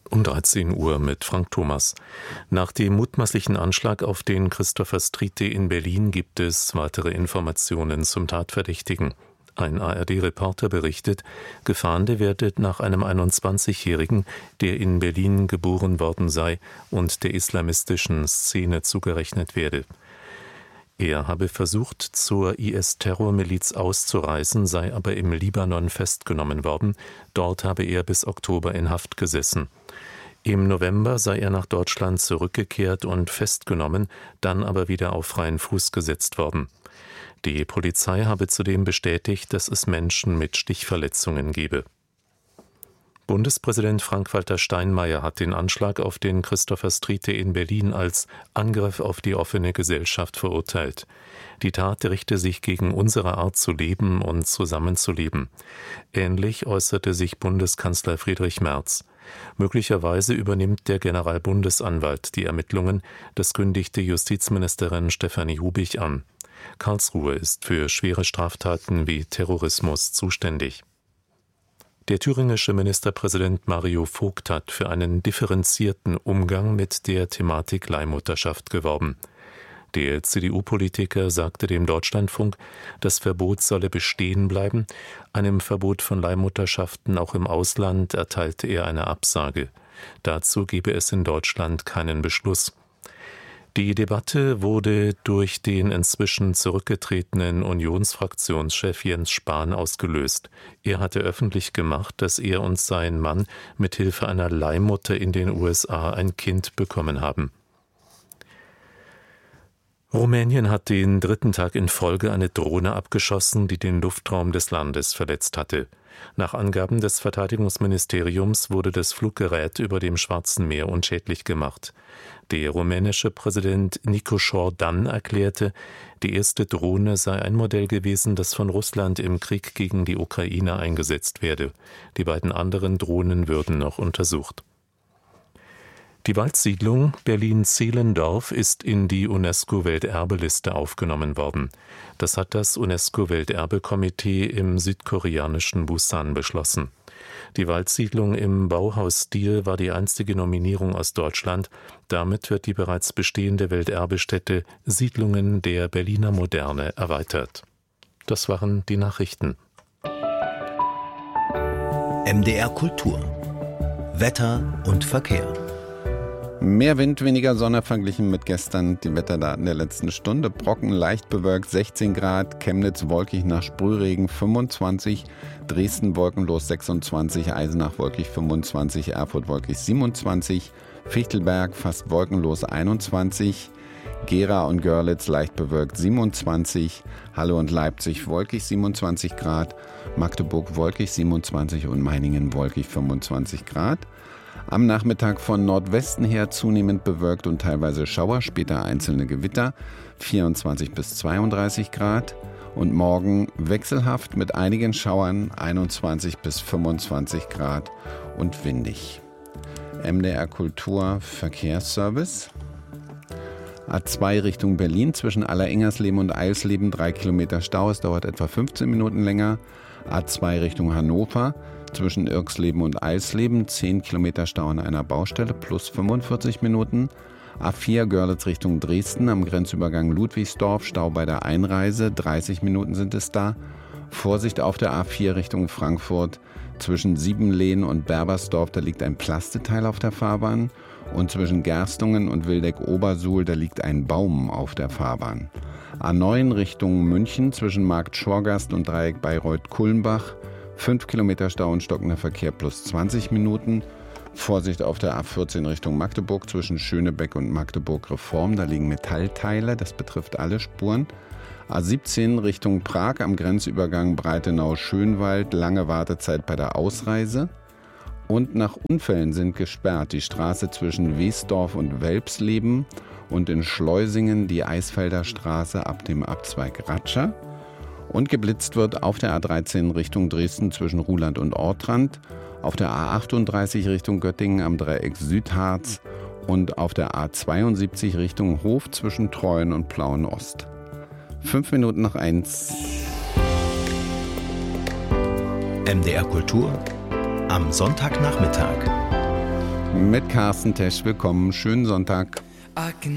Um 13 Uhr mit Frank Thomas. Nach dem mutmaßlichen Anschlag auf den Christopher Street in Berlin gibt es weitere Informationen zum Tatverdächtigen. Ein ARD-Reporter berichtet, Gefahndete werde nach einem 21-Jährigen, der in Berlin geboren worden sei und der islamistischen Szene zugerechnet werde. Er habe versucht, zur IS-Terrormiliz auszureisen, sei aber im Libanon festgenommen worden. Dort habe er bis Oktober in Haft gesessen. Im November sei er nach Deutschland zurückgekehrt und festgenommen, dann aber wieder auf freien Fuß gesetzt worden. Die Polizei habe zudem bestätigt, dass es Menschen mit Stichverletzungen gebe. Bundespräsident Frank-Walter Steinmeier hat den Anschlag auf den Christopher Street in Berlin als Angriff auf die offene Gesellschaft verurteilt. Die Tat richte sich gegen unsere Art zu leben und zusammenzuleben. Ähnlich äußerte sich Bundeskanzler Friedrich Merz. Möglicherweise übernimmt der Generalbundesanwalt die Ermittlungen, das kündigte Justizministerin Stefanie Hubich an. Karlsruhe ist für schwere Straftaten wie Terrorismus zuständig. Der thüringische Ministerpräsident Mario Vogt hat für einen differenzierten Umgang mit der Thematik Leihmutterschaft geworben. Der CDU-Politiker sagte dem Deutschlandfunk, das Verbot solle bestehen bleiben. Einem Verbot von Leihmutterschaften auch im Ausland erteilte er eine Absage. Dazu gebe es in Deutschland keinen Beschluss. Die Debatte wurde durch den inzwischen zurückgetretenen Unionsfraktionschef Jens Spahn ausgelöst. Er hatte öffentlich gemacht, dass er und sein Mann mit Hilfe einer Leihmutter in den USA ein Kind bekommen haben. Rumänien hat den 3. Tag in Folge eine Drohne abgeschossen, die den Luftraum des Landes verletzt hatte. Nach Angaben des Verteidigungsministeriums wurde das Fluggerät über dem Schwarzen Meer unschädlich gemacht. Der rumänische Präsident Nicu Jordan erklärte, die erste Drohne sei ein Modell gewesen, das von Russland im Krieg gegen die Ukraine eingesetzt werde. Die beiden anderen Drohnen würden noch untersucht. Die Waldsiedlung Berlin-Zehlendorf ist in die UNESCO-Welterbeliste aufgenommen worden. Das hat das UNESCO-Welterbekomitee im südkoreanischen Busan beschlossen. Die Waldsiedlung im Bauhausstil war die einzige Nominierung aus Deutschland. Damit wird die bereits bestehende Welterbestätte Siedlungen der Berliner Moderne erweitert. Das waren die Nachrichten. MDR Kultur. Wetter und Verkehr. Mehr Wind, weniger Sonne verglichen mit gestern. Die Wetterdaten der letzten Stunde. Brocken leicht bewölkt 16 Grad, Chemnitz wolkig nach Sprühregen 25, Dresden wolkenlos 26, Eisenach wolkig 25, Erfurt wolkig 27, Fichtelberg fast wolkenlos 21, Gera und Görlitz leicht bewölkt 27, Halle und Leipzig wolkig 27 Grad, Magdeburg wolkig 27 und Meiningen wolkig 25 Grad. Am Nachmittag von Nordwesten her zunehmend bewölkt und teilweise Schauer, später einzelne Gewitter, 24 bis 32 Grad. Und morgen wechselhaft mit einigen Schauern, 21 bis 25 Grad und windig. MDR Kultur Verkehrsservice. A2 Richtung Berlin zwischen Allerengersleben und Eisleben 3 Kilometer Stau, es dauert etwa 15 Minuten länger. A2 Richtung Hannover zwischen Irxleben und Eisleben 10 Kilometer Stau an einer Baustelle plus 45 Minuten. A4 Görlitz Richtung Dresden am Grenzübergang Ludwigsdorf, Stau bei der Einreise, 30 Minuten sind es da. Vorsicht auf der A4 Richtung Frankfurt zwischen Siebenlehn und Berbersdorf, da liegt ein Plasteteil auf der Fahrbahn. Und zwischen Gerstungen und Wildeck-Obersuhl, da liegt ein Baum auf der Fahrbahn. A9 Richtung München zwischen Markt Schorgast und Dreieck Bayreuth-Kulmbach, 5 Kilometer Stau und stockender Verkehr plus 20 Minuten. Vorsicht auf der A14 Richtung Magdeburg zwischen Schönebeck und Magdeburg-Reform, da liegen Metallteile, das betrifft alle Spuren. A17 Richtung Prag am Grenzübergang Breitenau-Schönwald, lange Wartezeit bei der Ausreise. Und nach Unfällen sind gesperrt die Straße zwischen Wesdorf und Welpsleben und in Schleusingen die Eisfelder Straße ab dem Abzweig Ratscher. Und geblitzt wird auf der A13 Richtung Dresden zwischen Ruhland und Ortrand, auf der A38 Richtung Göttingen am Dreieck Südharz und auf der A72 Richtung Hof zwischen Treuen und Plauen-Ost. 5 Minuten nach 1. MDR Kultur am Sonntagnachmittag. mit Carsten Tesch. Willkommen, schönen Sonntag.